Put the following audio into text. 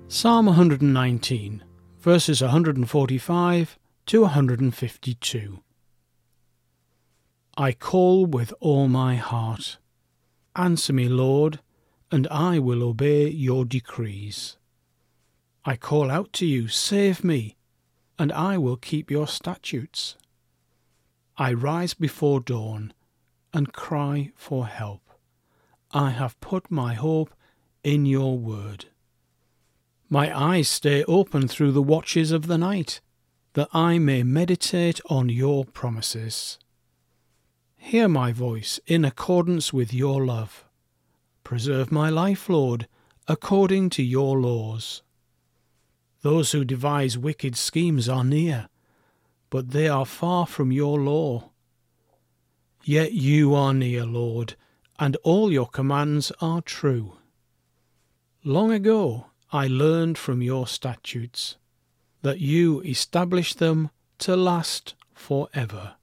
Psalm 119, verses 145 to 152. I call with all my heart. Answer me, Lord, and I will obey your decrees. I call out to you, save me, and I will keep your statutes. I rise before dawn and cry for help. I have put my hope in your word. My eyes stay open through the watches of the night, that I may meditate on your promises. Hear my voice in accordance with your love. Preserve my life, Lord, according to your laws. Those who devise wicked schemes are near, but they are far from your law. Yet you are near, Lord, and all your commands are true. Long ago I learned from your statutes, that you establish them to last forever.